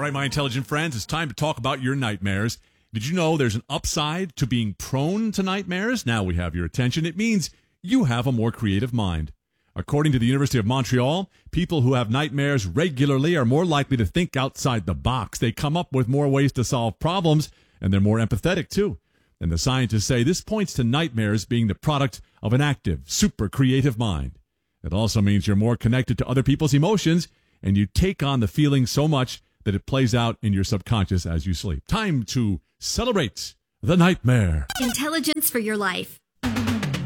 right, my intelligent friends, it's time to talk about your nightmares. Did you know there's an upside to being prone to nightmares? Now we have your attention. It means you have a more creative mind. According to the University of Montreal, people who have nightmares regularly are more likely to think outside the box. They come up with more ways to solve problems, and they're more empathetic, too. And the scientists say this points to nightmares being the product of an active, super creative mind. It also means you're more connected to other people's emotions, and you take on the feeling so much that it plays out in your subconscious as you sleep. Time to celebrate the nightmare. Intelligence for your life.